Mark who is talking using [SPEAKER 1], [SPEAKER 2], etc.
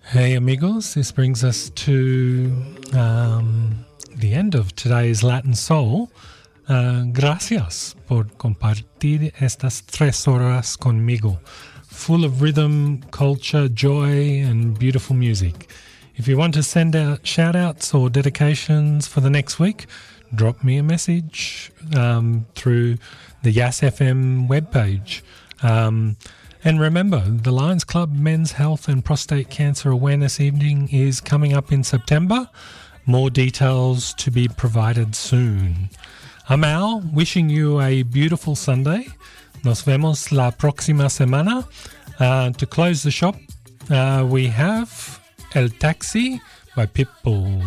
[SPEAKER 1] Hey amigos, this brings us to the end of today's Latin Soul. Gracias por compartir estas 3 horas conmigo, full of rhythm, culture, joy, and beautiful music. If you want to send out shout-outs or dedications for the next week, drop me a message through the Yas FM webpage. And remember, the Lions Club Men's Health and Prostate Cancer Awareness Evening is coming up in September. More details to be provided soon. I'm Al, wishing you a beautiful Sunday. Nos vemos la próxima semana. To close the shop, we have El Taxi by Pitbull.